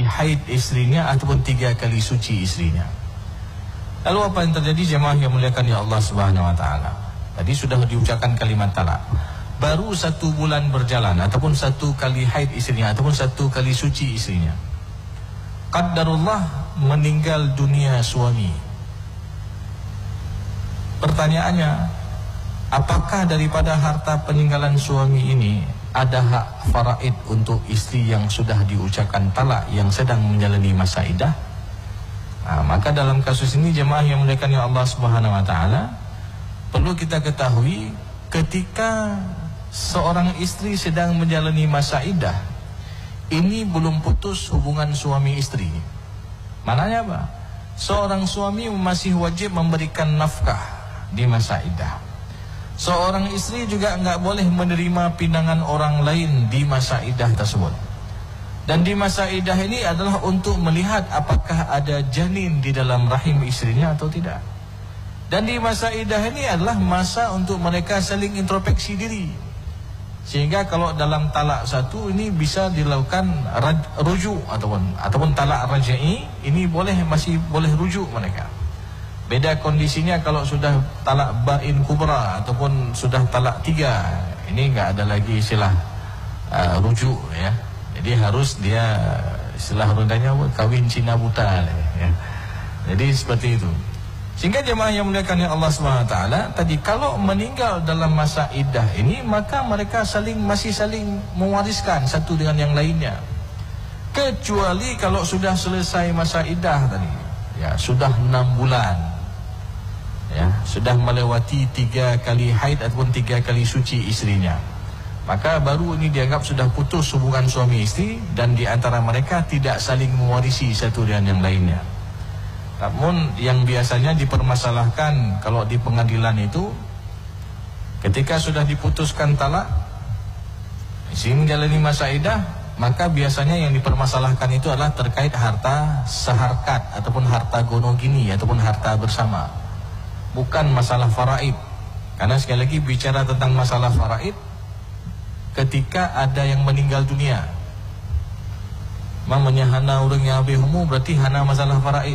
haid istrinya ataupun 3 kali suci istrinya. Lalu apa yang terjadi jemaah yang muliakan ya Allah Subhanahu wa taala? Tadi sudah diucapkan kalimat talak. Baru 1 bulan berjalan ataupun 1 kali haid istrinya ataupun 1 kali suci istrinya, qaddarullah meninggal dunia suami. Pertanyaannya, apakah daripada harta peninggalan suami ini ada hak faraid untuk istri yang sudah diucapkan talak yang sedang menjalani masa iddah? Maka dalam kasus ini jemaah yang muliakan ya Allah Subhanahu wa taala, perlu kita ketahui ketika seorang istri sedang menjalani masa iddah, ini belum putus hubungan suami istri. Maknanya apa? Seorang suami masih wajib memberikan nafkah di masa iddah. Seorang istri juga enggak boleh menerima pinangan orang lain di masa iddah tersebut. Dan di masa iddah ini adalah untuk melihat apakah ada janin di dalam rahim istrinya atau tidak. Dan di masa iddah ini adalah masa untuk mereka saling introspeksi diri. Sehingga kalau dalam talak satu ini bisa dilakukan rujuk ataupun talak raj'i, ini masih boleh rujuk mereka. Beda kondisinya kalau sudah talak ba'in kubra ataupun sudah talak 3, ini enggak ada lagi istilah rujuk ya. Jadi harus dia istilah rundanya kawin Cina buta ya. Jadi seperti itu. Sehingga jemaah yang muliakan Allah SWT, tadi kalau meninggal dalam masa iddah ini, maka mereka masih saling mewariskan satu dengan yang lainnya. Kecuali kalau sudah selesai masa iddah tadi, ya sudah 6 bulan, ya sudah melewati 3 kali haid ataupun 3 kali suci istrinya, maka baru ini dianggap sudah putus hubungan suami istri dan di antara mereka tidak saling mewarisi satu dengan yang lainnya. Namun yang biasanya dipermasalahkan kalau di pengadilan itu, ketika sudah diputuskan talak, istri menjalani masa iddah, maka biasanya yang dipermasalahkan itu adalah terkait harta seharkat ataupun harta gonogini ataupun harta bersama, bukan masalah faraid. Karena sekali lagi bicara tentang masalah faraid, ketika ada yang meninggal dunia, mamanya hana orang yang abihumu berarti hana masalah faraid.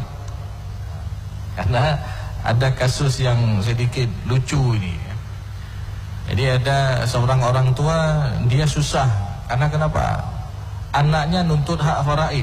Karena ada kasus yang sedikit lucu ini. Jadi ada seorang orang tua, dia susah. Karena kenapa? Anaknya nuntut hak faraid.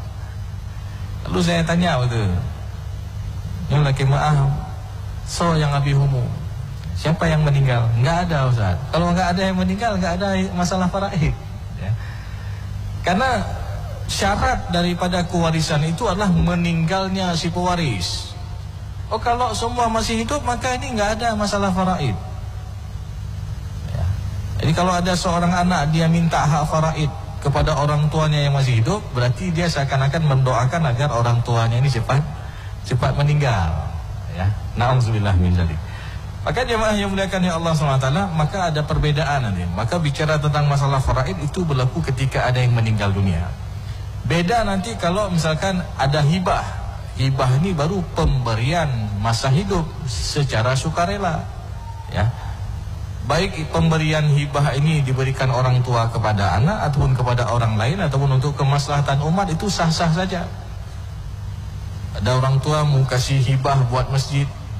Lalu saya tanya betul, yang laki maaf, so yang abihumu, siapa yang meninggal? Enggak ada Ustaz. Kalau enggak ada yang meninggal, enggak ada masalah faraid ya. Karena syarat daripada kewarisan itu adalah meninggalnya si pewaris. Oh, kalau semua masih hidup, maka ini enggak ada masalah faraid ya. Jadi kalau ada seorang anak dia minta hak faraid kepada orang tuanya yang masih hidup, berarti dia seakan-akan mendoakan agar orang tuanya ini cepat meninggal ya. Na'udzubillah min dzalik. Maka jemaah yang muliakan ya Allah SWT, maka ada perbedaan nanti. Maka bicara tentang masalah faraid itu berlaku ketika ada yang meninggal dunia. Beda nanti kalau misalkan ada hibah. Hibah ini baru pemberian masa hidup secara sukarela ya. Baik pemberian hibah ini diberikan orang tua kepada anak ataupun kepada orang lain ataupun untuk kemaslahatan umat, itu sah-sah saja. Ada orang tua mau kasih hibah buat masjid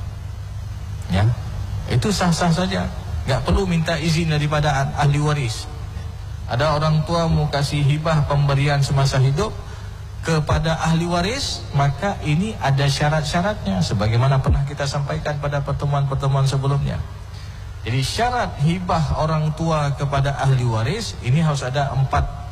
ya, itu sah-sah saja, nggak perlu minta izin daripada ahli waris. Ada orang tua mau kasih hibah pemberian semasa hidup kepada ahli waris, maka ini ada syarat-syaratnya sebagaimana pernah kita sampaikan pada pertemuan-pertemuan sebelumnya. Jadi syarat hibah orang tua kepada ahli waris ini harus ada 4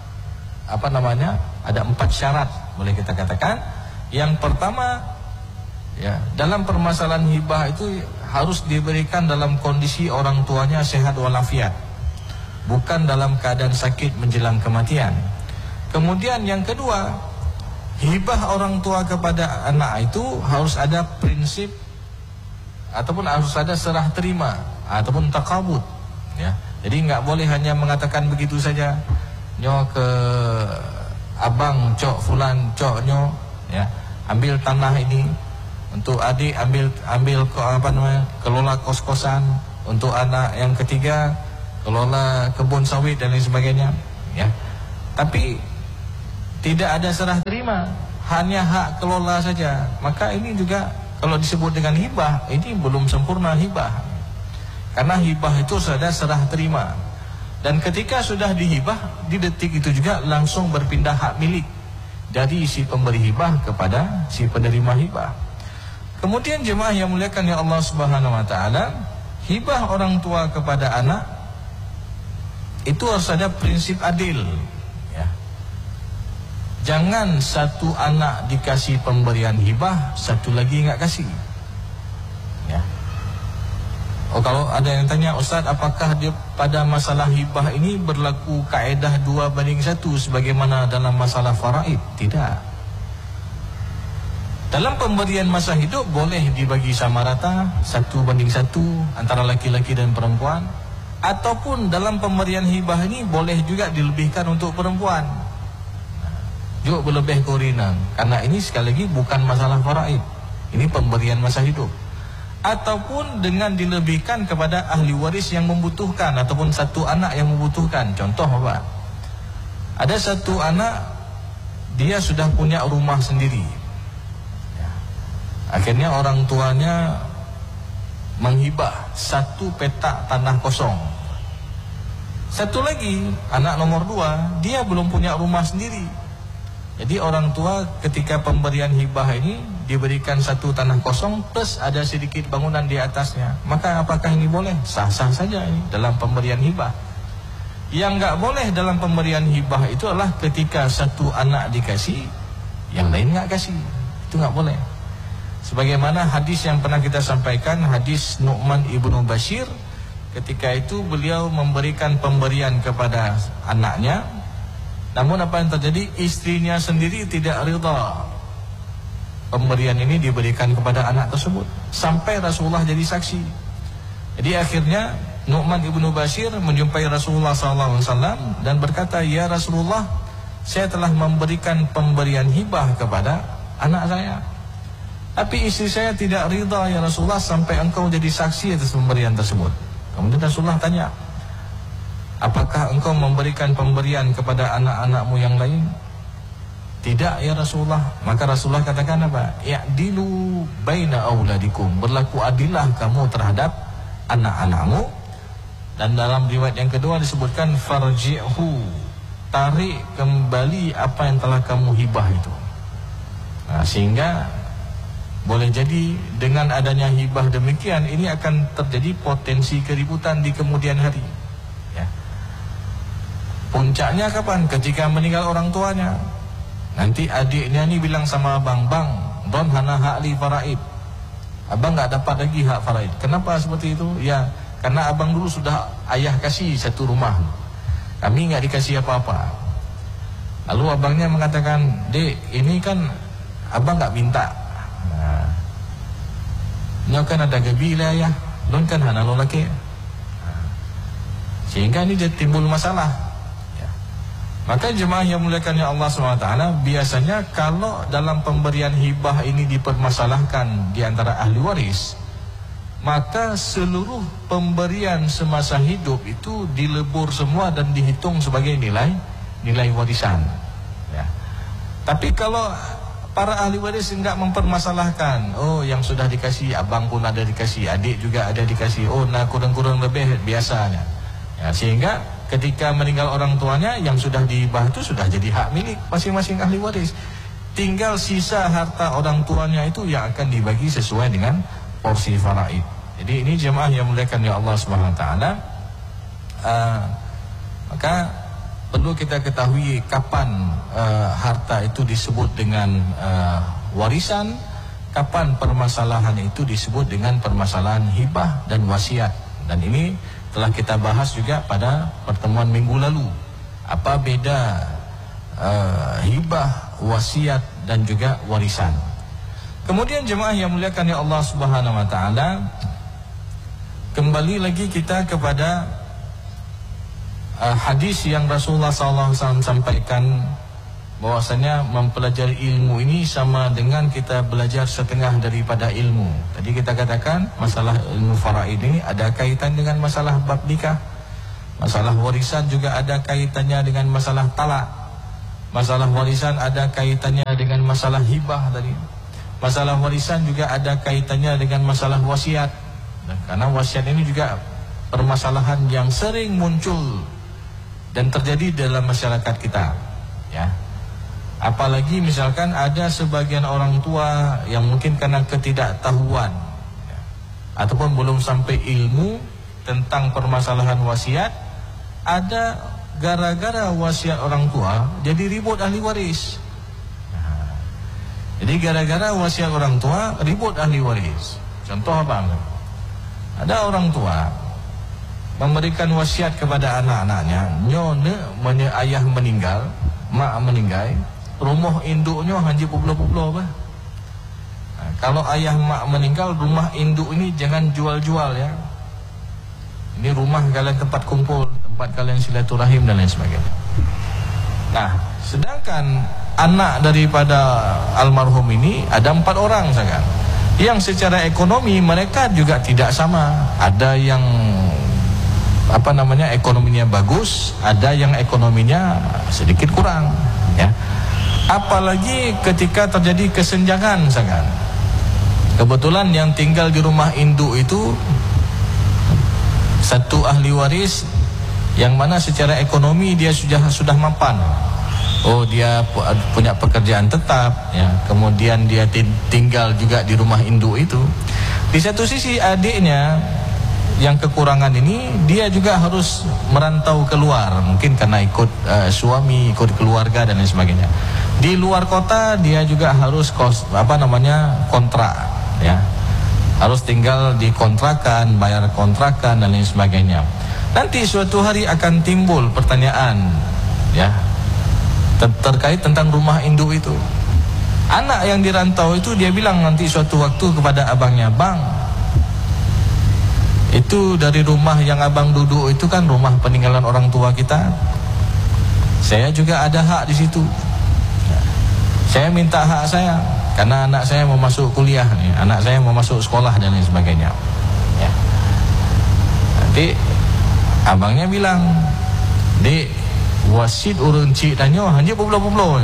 ada 4 syarat boleh kita katakan. Yang pertama ya, dalam permasalahan hibah itu harus diberikan dalam kondisi orang tuanya sehat walafiat, bukan dalam keadaan sakit menjelang kematian. Kemudian yang kedua, hibah orang tua kepada anak itu harus ada prinsip ataupun harus ada serah terima ataupun takabut ya. Jadi nggak boleh hanya mengatakan begitu saja, nyo ke abang cok fulan cok nyo ya, ambil tanah ini untuk adik, ambil kelola kos-kosan, untuk anak yang ketiga kelola kebun sawit dan lain sebagainya ya. Tapi tidak ada serah terima, hanya hak kelola saja. Maka ini juga kalau disebut dengan hibah, ini belum sempurna hibah. Karena hibah itu sudah serah terima. Dan ketika sudah dihibah, di detik itu juga langsung berpindah hak milik dari si pemberi hibah kepada si penerima hibah. Kemudian jemaah yang muliakan ya Allah Subhanahu wa taala, hibah orang tua kepada anak itu harus ada prinsip adil, ya. Jangan satu anak dikasih pemberian hibah, satu lagi enggak kasih. Ya. Oh, kalau ada yang tanya, Ustaz, apakah dia pada masalah hibah ini berlaku kaedah 2:1 sebagaimana dalam masalah faraid? Tidak. Dalam pemberian masa hidup boleh dibagi sama rata 1:1 antara laki-laki dan perempuan, ataupun dalam pemberian hibah ini boleh juga dilebihkan untuk perempuan. Juga berlebih korina, karena ini sekali lagi bukan masalah faraid. Ini pemberian masa hidup. Ataupun dengan dilebihkan kepada ahli waris yang membutuhkan, ataupun satu anak yang membutuhkan. Contoh apa? Ada satu anak, dia sudah punya rumah sendiri. Akhirnya orang tuanya menghibah 1 petak tanah kosong. Satu lagi, anak nomor 2, dia belum punya rumah sendiri. Jadi orang tua ketika pemberian hibah ini diberikan 1 tanah kosong plus ada sedikit bangunan di atasnya. Maka apakah ini boleh? Sah-sah saja ini dalam pemberian hibah. Yang enggak boleh dalam pemberian hibah itu adalah ketika satu anak dikasih, yang lain enggak kasih. Itu enggak boleh. Sebagaimana hadis yang pernah kita sampaikan, hadis Nu'man ibnu Bashir, ketika itu beliau memberikan pemberian kepada anaknya, namun apa yang terjadi, istrinya sendiri tidak ridha pemberian ini diberikan kepada anak tersebut, sampai Rasulullah jadi saksi. Jadi akhirnya Nu'man ibnu Bashir menjumpai Rasulullah SAW dan berkata, ya Rasulullah, saya telah memberikan pemberian hibah kepada anak saya, tapi istri saya tidak ridha ya Rasulullah, sampai engkau jadi saksi atas pemberian tersebut. Kemudian Rasulullah tanya, apakah engkau memberikan pemberian kepada anak-anakmu yang lain? Tidak ya Rasulullah. Maka Rasulullah katakan apa? Ya'dilu baina auladikum, berlaku adillah kamu terhadap anak-anakmu. Dan dalam riwayat yang kedua disebutkan farji'hu, tarik kembali apa yang telah kamu hibah itu. Nah, sehingga boleh jadi dengan adanya hibah demikian, ini akan terjadi potensi keributan di kemudian hari. Ya. Puncaknya kapan? Ketika meninggal orang tuanya. Nanti adiknya ini bilang sama abang, bang, don hana hak li faraid. Abang nggak dapat lagi hak faraid. Kenapa seperti itu? Ya, karena abang dulu sudah ayah kasih 1 rumah, kami nggak dikasih apa-apa. Lalu abangnya mengatakan, dek, ini kan abang nggak minta. Nyo kan ada gabila ya, don kan hana lo laki. Sehingga ini timbul masalah. Ya. Maka jemaah yang muliakan ya Allah SWT, biasanya kalau dalam pemberian hibah ini dipermasalahkan di antara ahli waris, maka seluruh pemberian semasa hidup itu dilebur semua dan dihitung sebagai nilai warisan. Ya. Tapi kalau para ahli waris enggak mempermasalahkan, oh yang sudah dikasih abang pun ada dikasih, adik juga ada dikasih, oh nah kurang-kurang lebih biasanya. Ya, sehingga ketika meninggal orang tuanya, yang sudah dihibah itu sudah jadi hak milik masing-masing ahli waris. Tinggal sisa harta orang tuanya itu yang akan dibagi sesuai dengan porsi faraid. Jadi ini jemaah yang muliakan ya Allah Subhanahu wa taala. Maka perlu kita ketahui kapan harta itu disebut dengan warisan, kapan permasalahan itu disebut dengan permasalahan hibah dan wasiat. Dan ini telah kita bahas juga pada pertemuan minggu lalu. Apa beda hibah, wasiat dan juga warisan. Kemudian jemaah yang muliakan ya Allah Subhanahu wa taala, kembali lagi kita kepada hadis yang Rasulullah SAW sampaikan, bahwasanya mempelajari ilmu ini sama dengan kita belajar setengah daripada ilmu. Tadi kita katakan masalah ilmu faraid ini ada kaitan dengan masalah bab nikah, masalah warisan juga ada kaitannya dengan masalah talak. Masalah warisan ada kaitannya dengan masalah hibah tadi. Masalah warisan juga ada kaitannya dengan masalah wasiat. Karena wasiat ini juga permasalahan yang sering muncul dan terjadi dalam masyarakat kita, ya. Apalagi misalkan ada sebagian orang tua yang mungkin karena ketidaktahuan, ya, ataupun belum sampai ilmu tentang permasalahan wasiat, ada gara-gara wasiat orang tua jadi ribut ahli waris. Nah, jadi gara-gara wasiat orang tua ribut ahli waris. Contoh apa? Ada orang tua memberikan wasiat kepada anak-anaknya, nyone ayah meninggal, mak meninggal, rumah induknya hanya puplo-puplo bah. Nah, kalau ayah mak meninggal, rumah induk ini jangan jual-jual ya. Ini rumah kalian tempat kumpul, tempat kalian silaturahim dan lain sebagainya. Nah, sedangkan anak daripada almarhum ini ada 4 orang saja. Yang secara ekonomi mereka juga tidak sama. Ada yang ekonominya bagus, ada yang ekonominya sedikit kurang, ya. Apalagi ketika terjadi kesenjangan sangat. Kebetulan yang tinggal di rumah induk itu satu ahli waris yang mana secara ekonomi dia sudah mampan. Oh, dia punya pekerjaan tetap, ya. Kemudian dia tinggal juga di rumah induk itu. Di satu sisi adiknya yang kekurangan ini dia juga harus merantau keluar, mungkin karena ikut suami, ikut keluarga dan lain sebagainya. Di luar kota dia juga harus kontrak, ya. Harus tinggal di kontrakan, bayar kontrakan dan lain sebagainya. Nanti suatu hari akan timbul pertanyaan, ya, terkait tentang rumah induk itu. Anak yang dirantau itu dia bilang nanti suatu waktu kepada abangnya, "Bang, itu dari rumah yang abang duduk itu kan rumah peninggalan orang tua kita. Saya juga ada hak di situ. Saya minta hak saya karena anak saya mau masuk kuliah nih, anak saya mau masuk sekolah dan lain sebagainya." Ya. Nanti abangnya bilang, "Dek, wasit urun cik tanya hanya puplo-puplo."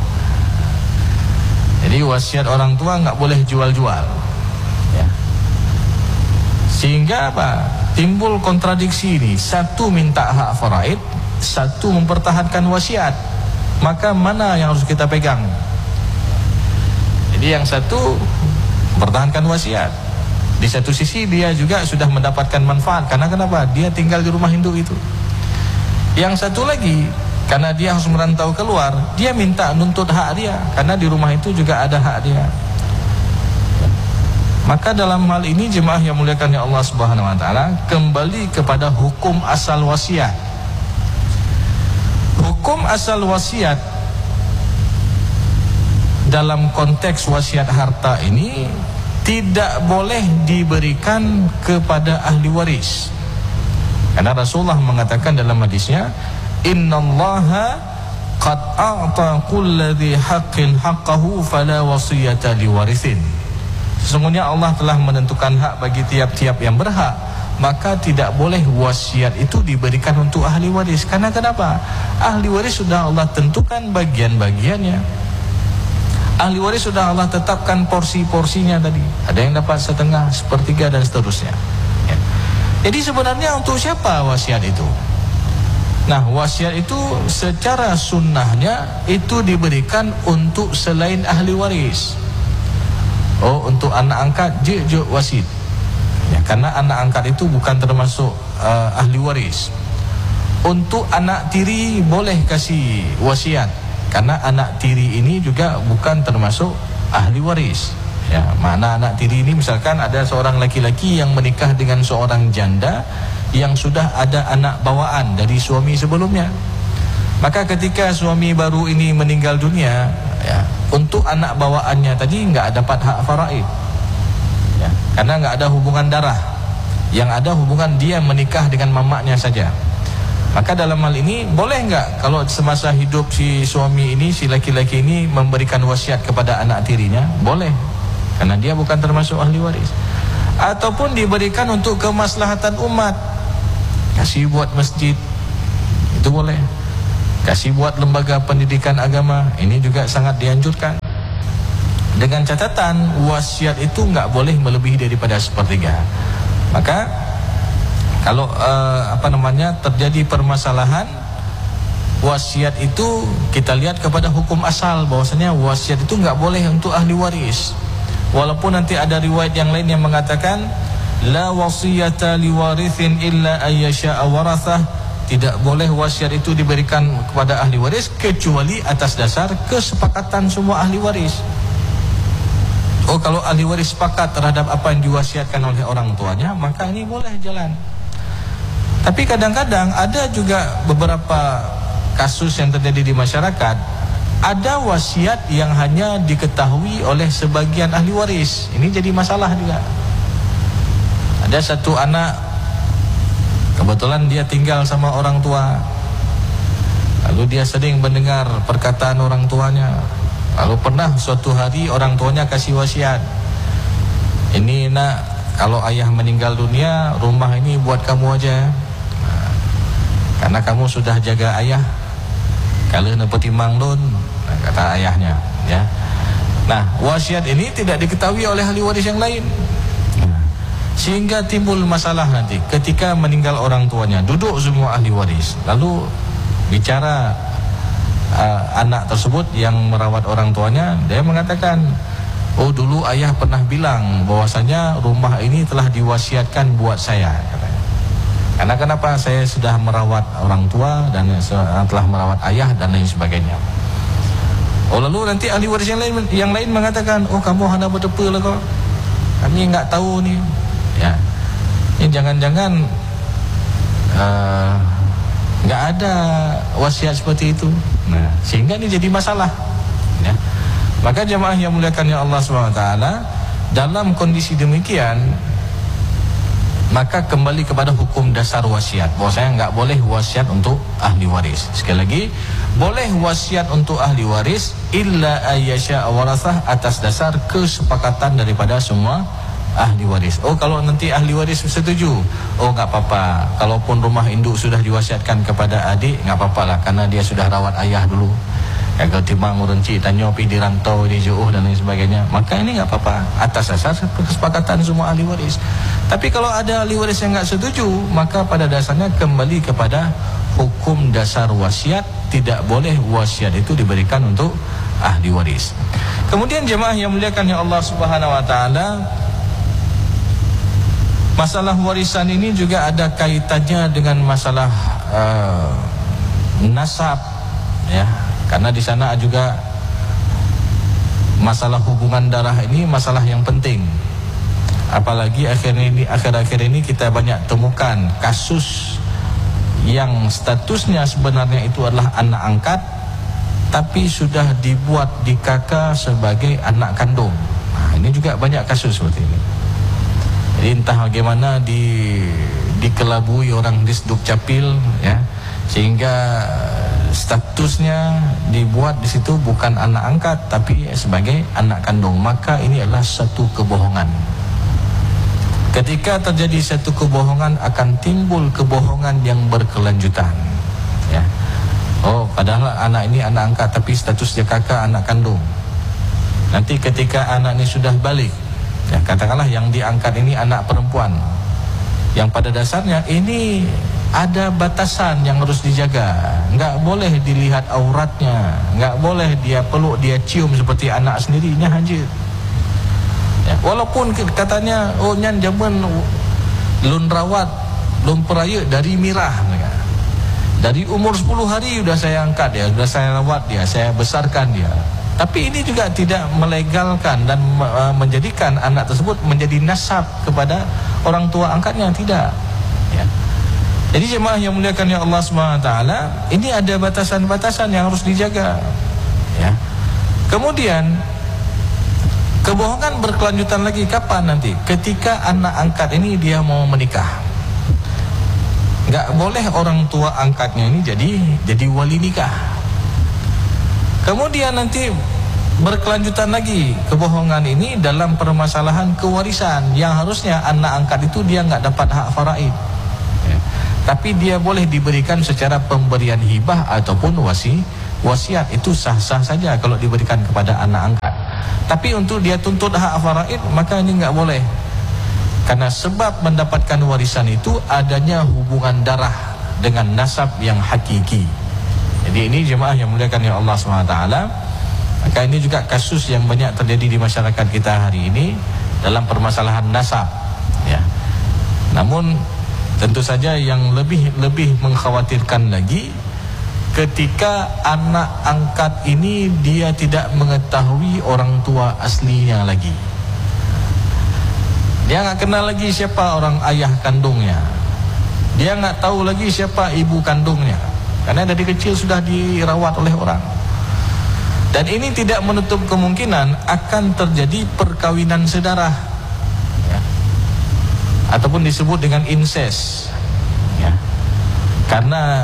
Jadi wasiat orang tua nggak boleh jual-jual, ya. Sehingga apa? Timbul kontradiksi ini. Satu minta hak faraid, satu mempertahankan wasiat. Maka mana yang harus kita pegang? Jadi yang satu mempertahankan wasiat. Di satu sisi dia juga sudah mendapatkan manfaat. Karena kenapa? Dia tinggal di rumah induk itu. Yang satu lagi, karena dia harus merantau keluar, dia minta nuntut hak dia, karena di rumah itu juga ada hak dia. Maka dalam hal ini jemaah yang muliakan ya Allah Subhanahu wa taala, kembali kepada hukum asal wasiat. Hukum asal wasiat dalam konteks wasiat harta ini tidak boleh diberikan kepada ahli waris. Karena Rasulullah mengatakan dalam hadisnya, "Innallaha qad a'ta kulladzi haqqin haqqahu fala wasiyata liwarithin." Sesungguhnya Allah telah menentukan hak bagi tiap-tiap yang berhak, maka tidak boleh wasiat itu diberikan untuk ahli waris. Karena kenapa? Ahli waris sudah Allah tentukan bagian-bagiannya. Ahli waris sudah Allah tetapkan porsi-porsinya tadi. Ada yang dapat setengah, sepertiga dan seterusnya. Ya. Jadi sebenarnya untuk siapa wasiat itu? Nah, wasiat itu secara sunnahnya itu diberikan untuk selain ahli waris. Oh, untuk anak angkat je wasit. Ya, karena anak angkat itu bukan termasuk ahli waris. Untuk anak tiri boleh kasih wasiat, karena anak tiri ini juga bukan termasuk ahli waris. Ya, mana anak tiri ini misalkan ada seorang laki-laki yang menikah dengan seorang janda yang sudah ada anak bawaan dari suami sebelumnya. Maka ketika suami baru ini meninggal dunia, ya, untuk anak bawaannya tadi nggak dapat hak faraid, ya, karena nggak ada hubungan darah. Yang ada hubungan dia menikah dengan mamaknya saja. Maka dalam hal ini boleh nggak kalau semasa hidup si suami ini, si laki-laki ini memberikan wasiat kepada anak tirinya? Boleh, karena dia bukan termasuk ahli waris. Ataupun diberikan untuk kemaslahatan umat, kasih buat masjid, itu boleh. kasih buat lembaga pendidikan agama, ini juga sangat dianjurkan. Dengan catatan wasiat itu nggak boleh melebihi daripada 1/3. Maka kalau terjadi permasalahan wasiat itu, kita lihat kepada hukum asal bahwasanya wasiat itu nggak boleh untuk ahli waris. Walaupun nanti ada riwayat yang lain yang mengatakan la wasiyata liwarithin illa ayyasha'a warathah, tidak boleh wasiat itu diberikan kepada ahli waris kecuali atas dasar kesepakatan semua ahli waris. Oh, kalau ahli waris sepakat terhadap apa yang diwasiatkan oleh orang tuanya, maka ini boleh jalan. Tapi kadang-kadang ada juga beberapa kasus yang terjadi di masyarakat, ada wasiat yang hanya diketahui oleh sebagian ahli waris. Ini jadi masalah juga. Ada satu anak, kebetulan dia tinggal sama orang tua, lalu dia sering mendengar perkataan orang tuanya. Lalu pernah suatu hari orang tuanya kasih wasiat, ini nak, kalau ayah meninggal dunia, rumah ini buat kamu aja, karena kamu sudah jaga ayah. Kalau nepeti manglun, kata ayahnya, ya. Nah, wasiat ini tidak diketahui oleh ahli waris yang lain, sehingga timbul masalah nanti ketika meninggal orang tuanya. Duduk semua ahli waris, lalu bicara anak tersebut yang merawat orang tuanya. Dia mengatakan, oh dulu ayah pernah bilang bahwasanya rumah ini telah diwasiatkan buat saya, katanya. Karena kenapa? Saya sudah merawat orang tua dan telah merawat ayah dan lain sebagainya. Oh, lalu nanti ahli waris yang lain mengatakan, oh kamu hana berdepa lah kok, kami nggak tahu nih, ya. Ini jangan-jangan nggak ada wasiat seperti itu. Nah, sehingga ini jadi masalah, ya. Maka jemaah yang muliakan Allah SWT, dalam kondisi demikian, maka kembali kepada hukum dasar wasiat, bahwasanya nggak boleh wasiat untuk ahli waris. Sekali lagi, boleh wasiat untuk ahli waris illa ayyasha'a warathah, atas dasar kesepakatan daripada semua ahli waris. Oh, kalau nanti ahli waris setuju, oh nggak apa-apa. Kalaupun rumah induk sudah diwasiatkan kepada adik, nggak apa-apa lah, karena dia sudah rawat ayah dulu. Ya, kalau timbang urenci tanya pi di rantau, di jauh dan lain sebagainya, maka ini nggak apa-apa, atas dasar kesepakatan semua ahli waris. Tapi kalau ada ahli waris yang nggak setuju, maka pada dasarnya kembali kepada hukum dasar wasiat, tidak boleh wasiat itu diberikan untuk ahli waris. Kemudian jemaah yang muliakan ya Allah Subhanahu wa taala, masalah warisan ini juga ada kaitannya dengan masalah nasab, ya. Karena di sana juga masalah hubungan darah ini masalah yang penting. Apalagi akhir-akhir ini kita banyak temukan kasus yang statusnya sebenarnya itu adalah anak angkat, tapi sudah dibuat di kakak sebagai anak kandung. Nah, ini juga banyak kasus seperti ini. Jadi entah bagaimana dikelabui orang di Dukcapil, ya, sehingga statusnya dibuat di situ bukan anak angkat tapi sebagai anak kandung. Maka ini adalah satu kebohongan. Ketika terjadi satu kebohongan, akan timbul kebohongan yang berkelanjutan, ya. Oh, padahal anak ini anak angkat tapi statusnya kakak anak kandung. Nanti ketika anak ini sudah balik, ya, katakanlah yang diangkat ini anak perempuan, yang pada dasarnya ini ada batasan yang harus dijaga. Nggak boleh dilihat auratnya, nggak boleh dia peluk, dia cium seperti anak sendirinya haji, ya. Walaupun katanya, oh nyan jaman lun rawat, lun peraya dari mirah, dari umur 10 hari sudah saya angkat dia, sudah saya rawat dia, saya besarkan dia. Tapi ini juga tidak melegalkan dan menjadikan anak tersebut menjadi nasab kepada orang tua angkatnya, tidak, ya. Jadi jemaah yang muliakan ya Allah SWT, ini ada batasan-batasan yang harus dijaga, ya. Kemudian kebohongan berkelanjutan lagi kapan nanti? Ketika anak angkat ini dia mau menikah, nggak boleh orang tua angkatnya ini jadi wali nikah. Kemudian nanti berkelanjutan lagi kebohongan ini dalam permasalahan kewarisan, yang harusnya anak angkat itu dia nggak dapat hak faraid, ya. Tapi dia boleh diberikan secara pemberian hibah ataupun wasiat. Itu sah-sah saja kalau diberikan kepada anak angkat. Tapi untuk dia tuntut hak faraid, maka ini enggak boleh. Karena sebab mendapatkan warisan itu adanya hubungan darah dengan nasab yang hakiki. Jadi ini jemaah yang muliakan ya Allah SWT. Maka ini juga kasus yang banyak terjadi di masyarakat kita hari ini dalam permasalahan nasab, ya. Namun tentu saja yang lebih mengkhawatirkan lagi ketika anak angkat ini dia tidak mengetahui orang tua aslinya lagi. Dia nggak kenal lagi siapa orang ayah kandungnya. Dia nggak tahu lagi siapa ibu kandungnya. Karena dari kecil sudah dirawat oleh orang. Dan ini tidak menutup kemungkinan akan terjadi perkawinan sedarah, ya. Ataupun disebut dengan incest, ya. Karena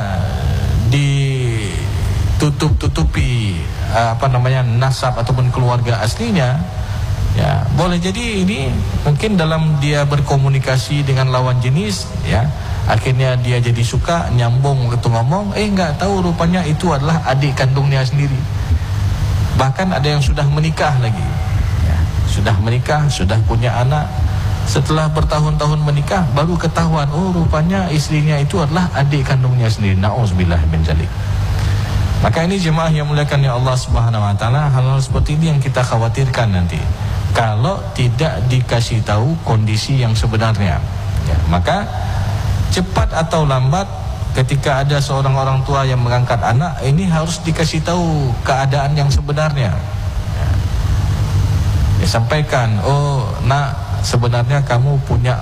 ditutup-tutupi nasab ataupun keluarga aslinya, ya. Boleh jadi ini mungkin dalam dia berkomunikasi dengan lawan jenis, ya, akhirnya dia jadi suka nyambung gitu ngomong, nggak tahu rupanya itu adalah adik kandungnya sendiri. Bahkan ada yang sudah menikah lagi, ya. Sudah menikah, sudah punya anak. Setelah bertahun-tahun menikah baru ketahuan, oh rupanya istrinya itu adalah adik kandungnya sendiri. Na'udzubillah min dzalik. Maka ini jemaah yang muliakan ya Allah Subhanahu wa taala, hal-hal seperti ini yang kita khawatirkan nanti kalau tidak dikasih tahu kondisi yang sebenarnya, ya. Maka cepat atau lambat ketika ada seorang orang tua yang mengangkat anak, ini harus dikasih tahu keadaan yang sebenarnya, ya. Disampaikan, oh nak, sebenarnya kamu punya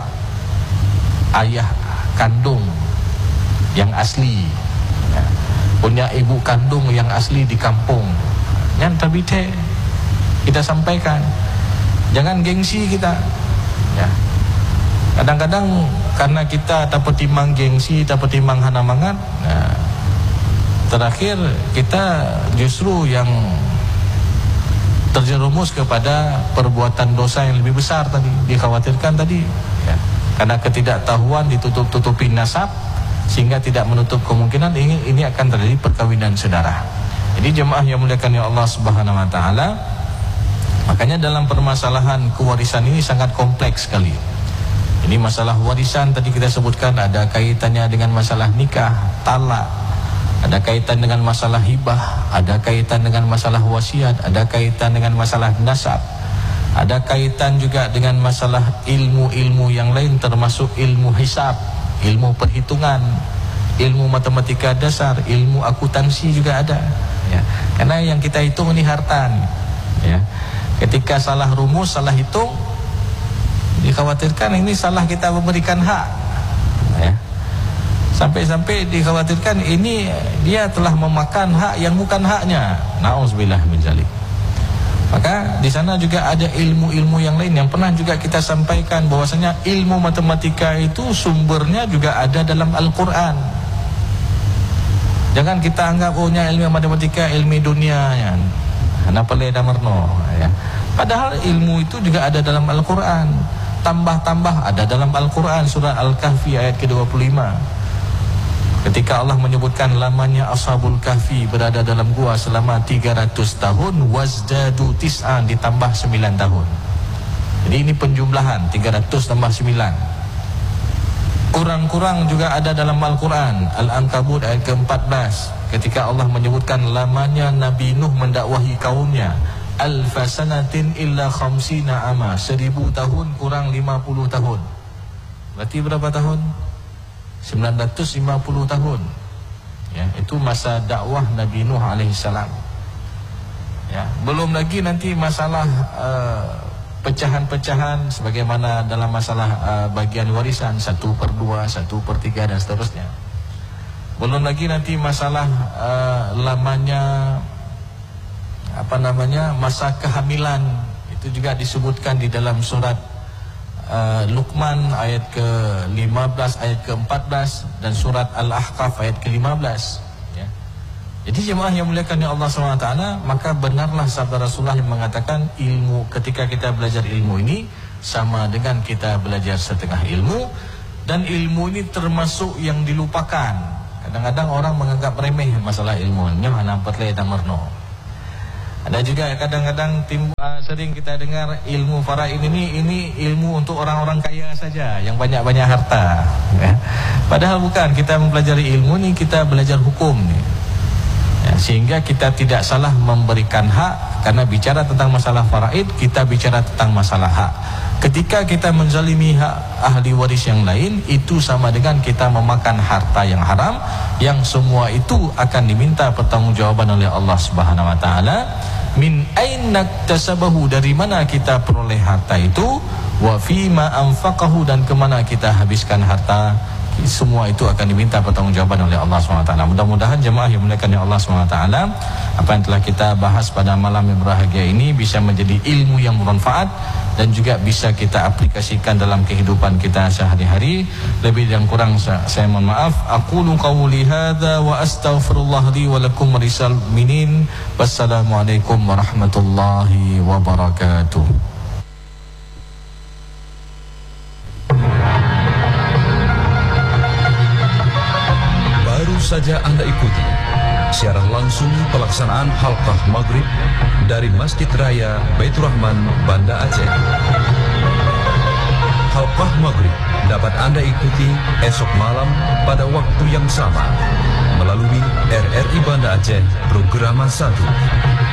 ayah kandung yang asli, ya. Punya ibu kandung yang asli di kampung. Yang tabite kita sampaikan. Jangan gengsi kita, ya. Kadang-kadang karena kita tak pertimbang gengsi, tak pertimbang hana mangat, nah, terakhir kita justru yang terjerumus kepada perbuatan dosa yang lebih besar tadi, dikhawatirkan tadi, ya. Karena ketidaktahuan ditutup-tutupi nasab, sehingga tidak menutup kemungkinan ini akan terjadi perkawinan saudara. Jadi jemaah yang muliakan ya Allah Subhanahu wa taala, makanya dalam permasalahan kewarisan ini sangat kompleks sekali. Ini masalah warisan tadi kita sebutkan ada kaitannya dengan masalah nikah, talak, ada kaitan dengan masalah hibah, ada kaitan dengan masalah wasiat, ada kaitan dengan masalah nasab, ada kaitan juga dengan masalah ilmu-ilmu yang lain termasuk ilmu hisab, ilmu perhitungan, ilmu matematika dasar, ilmu akuntansi juga ada, ya. Karena yang kita hitung ini harta, ya. Ketika salah rumus, salah hitung, dikhawatirkan ini salah kita memberikan hak, ya. Sampai-sampai dikhawatirkan ini dia telah memakan hak yang bukan haknya. Na'udzubillah min dzalik. Maka di sana juga ada ilmu-ilmu yang lain yang pernah juga kita sampaikan bahwasanya ilmu matematika itu sumbernya juga ada dalam Al-Qur'an. Jangan kita anggap ilmu matematika ilmu dunia, ya. Kenapa leda merno, ya. Padahal ilmu itu juga ada dalam Al-Qur'an. Tambah-tambah ada dalam Al-Quran surah Al-Kahfi ayat ke-25. Ketika Allah menyebutkan lamanya Ashabul Kahfi berada dalam gua selama 300 tahun, wazdadu tis'an ditambah 9 tahun. Jadi ini penjumlahan 300 tambah 9. Kurang-kurang juga ada dalam Al-Quran Al-Ankabut ayat ke-14. Ketika Allah menyebutkan lamanya Nabi Nuh mendakwahi kaumnya alfasanatin illa khamsina ama, 1000 tahun kurang 50 tahun. Berarti berapa tahun? 950 tahun, ya. Itu masa dakwah Nabi Nuh alaihissalam, ya. Belum lagi nanti masalah pecahan-pecahan sebagaimana dalam masalah bagian warisan 1/2, 1/3 dan seterusnya. Belum lagi nanti masalah lamanya masa kehamilan, itu juga disebutkan di dalam surat Luqman ayat ke-15, ayat ke-14 dan surat Al-Ahqaf ayat ke-15, ya. Jadi jemaah yang muliakan ya Allah SWT, maka benarlah sabda Rasulullah yang mengatakan ketika kita belajar ilmu ini sama dengan kita belajar setengah ilmu. Dan ilmu ini termasuk yang dilupakan. Kadang-kadang orang menganggap remeh masalah ilmu. Nyawa nampak le damarno. Ada juga kadang-kadang sering kita dengar ilmu faraid ini ilmu untuk orang-orang kaya saja yang banyak-banyak harta. Ya. Padahal bukan, kita mempelajari ilmu ni kita belajar hukum ni. Ya, sehingga kita tidak salah memberikan hak, karena bicara tentang masalah faraid kita bicara tentang masalah hak. Ketika kita menzalimi hak ahli waris yang lain, itu sama dengan kita memakan harta yang haram, yang semua itu akan diminta pertanggungjawaban oleh Allah Subhanahu wa taala. Min aina tasabahu, dari mana kita peroleh harta itu, wa fima anfaqahu, dan kemana kita habiskan harta, semua itu akan diminta pertanggungjawaban oleh Allah SWT. Mudah-mudahan jemaah yang dimuliakan oleh Allah SWT, apa yang telah kita bahas pada malam yang berbahagia ini bisa menjadi ilmu yang bermanfaat dan juga bisa kita aplikasikan dalam kehidupan kita sehari-hari. Lebih dan kurang saya mohon maaf. Aqulu qawli hadza wa astaghfirullah li wa lakum wa lisal mu'minin. Wassalamualaikum warahmatullahi wabarakatuh. Baru saja Anda ikuti siaran langsung pelaksanaan halqah maghrib dari Masjid Raya Baitur Rahman, Banda Aceh. Halqah maghrib dapat Anda ikuti esok malam pada waktu yang sama melalui RRI Banda Aceh Programa 1.